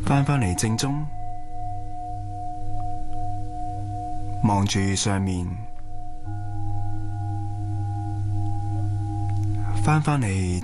翻返嚟正中，望住上面，翻返嚟